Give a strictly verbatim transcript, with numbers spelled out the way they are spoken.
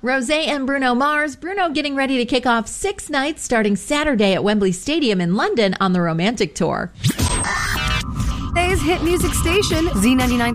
Rosé and Bruno Mars. Bruno getting ready to kick off six nights starting Saturday at Wembley Stadium in London on the Romantic Tour. Today's hit music station, Z ninety-nine.